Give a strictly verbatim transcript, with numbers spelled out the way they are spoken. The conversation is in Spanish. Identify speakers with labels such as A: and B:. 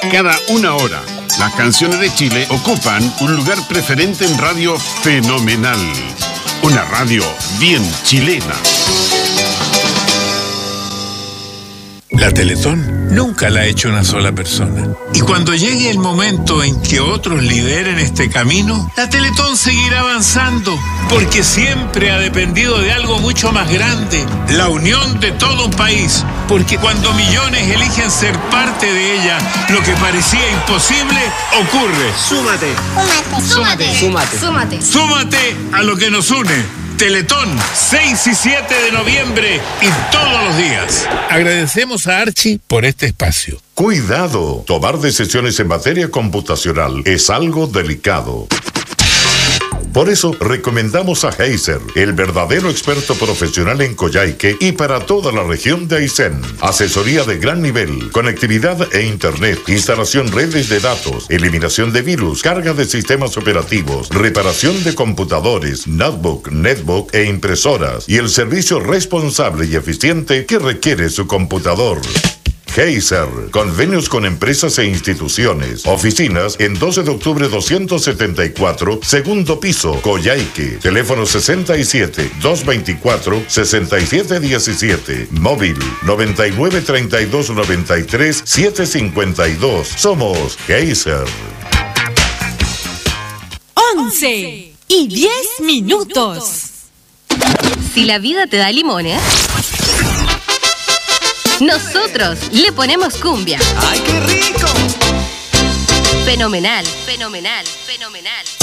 A: Cada una hora, las canciones de Chile ocupan un lugar preferente en Radio Fenomenal. Una radio bien chilena.
B: La Teletón nunca la ha hecho una sola persona. Y cuando llegue el momento en que otros lideren este camino, la Teletón seguirá avanzando, porque siempre ha dependido de algo mucho más grande, la unión de todo un país. Porque cuando millones eligen ser parte de ella, lo que parecía imposible ocurre.
C: Súmate.
D: Súmate.
C: Súmate.
D: Súmate.
B: Súmate a lo que nos une. Teletón, seis y siete de noviembre y todos los días. Agradecemos a Archie por este espacio.
E: Cuidado, tomar decisiones en materia computacional es algo delicado. Por eso, recomendamos a Heiser, el verdadero experto profesional en Coyhaique y para toda la región de Aysén. Asesoría de gran nivel, conectividad e internet, instalación redes de datos, eliminación de virus, carga de sistemas operativos, reparación de computadores, notebook, netbook e impresoras y el servicio responsable y eficiente que requiere su computador. Heiser, convenios con empresas e instituciones. Oficinas en doce de octubre doscientos setenta y cuatro, segundo piso, Coyhaique. Teléfono sesenta y siete, doscientos veinticuatro, sesenta y siete diecisiete. Móvil noventa y nueve, treinta y dos, noventa y tres, setecientos cincuenta y dos. Somos Heiser.
F: once y diez minutos.
D: Si la vida te da limones, nosotros le ponemos cumbia.
C: ¡Ay, qué rico!
D: Fenomenal, fenomenal, fenomenal.